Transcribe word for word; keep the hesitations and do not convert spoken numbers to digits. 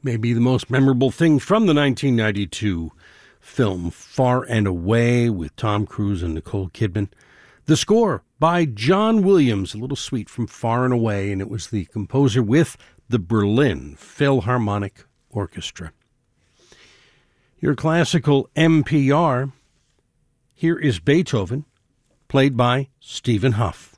maybe the most memorable thing from the nineteen ninety-two film Far and Away with Tom Cruise and Nicole Kidman. The score by John Williams, a little suite from Far and Away, and it was the composer with the Berlin Philharmonic Orchestra. Your classical N P R, here is Beethoven, played by Stephen Hough.